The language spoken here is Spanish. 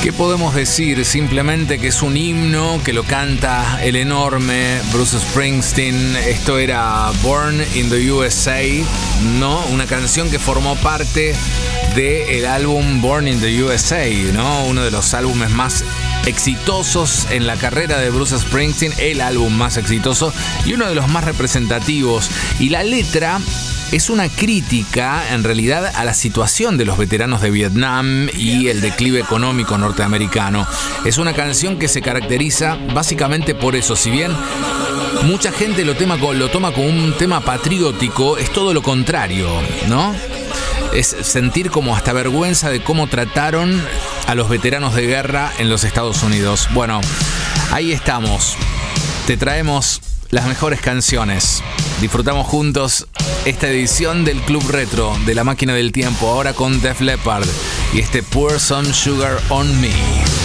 ¿Qué podemos decir? Simplemente que es un himno que lo canta el enorme Bruce Springsteen. Esto era Born in the USA, ¿no? Una canción que formó parte del álbum Born in the USA, ¿no? Uno de los álbumes más exitosos en la carrera de Bruce Springsteen, el álbum más exitoso y uno de los más representativos. Y la letra es una crítica, en realidad, a la situación de los veteranos de Vietnam y el declive económico norteamericano. Es una canción que se caracteriza básicamente por eso. Si bien mucha gente lo toma como un tema patriótico, es todo lo contrario, ¿no? Es sentir como hasta vergüenza de cómo trataron a los veteranos de guerra en los Estados Unidos. Bueno, ahí estamos. Te traemos las mejores canciones. Disfrutamos juntos esta edición del Club Retro de La Máquina del Tiempo, ahora con Def Leppard y este Pour Some Sugar on Me.